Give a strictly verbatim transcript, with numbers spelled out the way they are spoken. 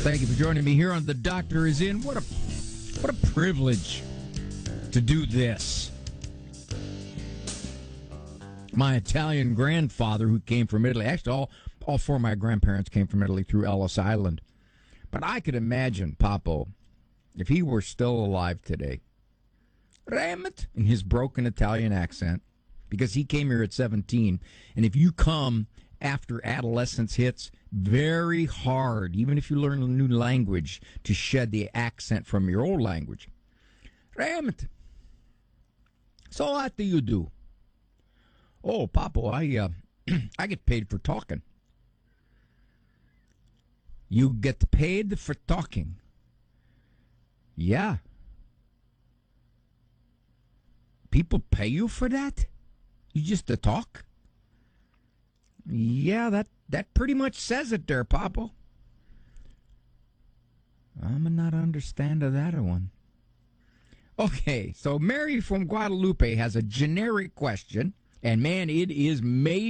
Thank you for joining me here on The Doctor Is In. What a what a privilege to do this. My Italian grandfather, who came from Italy, actually all, all four of my grandparents came from Italy through Ellis Island. But I could imagine Papo, if he were still alive today, Raymond, in his broken Italian accent, because he came here at seventeen. And if you come after adolescence hits, very hard, even if you learn a new language, to shed the accent from your old language. Raymond, so what do you do? Oh, Papo, I uh, I get paid for talking. You get paid for talking? Yeah. People pay you for that? You just to talk? Yeah, that, that pretty much says it there, Papo. I'm not understand of that one. Okay, so Mary from Guadalupe has a generic question, and man, it is major.